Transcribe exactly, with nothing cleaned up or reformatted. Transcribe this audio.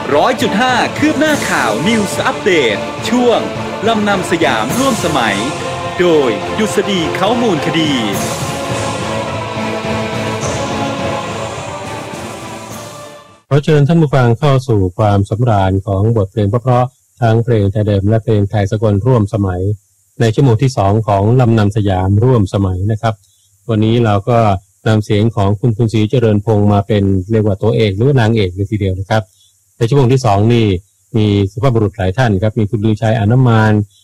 ร้อยจุดห้าคืบหน้าข่าว News Update ช่วงลำนำสยามร่วมสมัยโดยดุษฎีเขามูลคดีขอเชิญท่านผู้ฟังเข้าสู่ความสำราญของบทเพลงเพราะๆทั้งเพลงไทยเดิมและเพลงไทยสากลร่วมสมัยในชั่วโมงที่สองของลำนำสยามร่วมสมัยนะครับวันนี้เราก็นำเสียงของคุณคุณศรีเจริญพงษ์มาเป็นเรียกว่าตัวเอกหรือนางเอกเลยทีเดียวนะครับในชั่วโมงที่สองนี่มีสุภาพบุรุษหลายท่านครับมีคุณลือชัยอนุมาน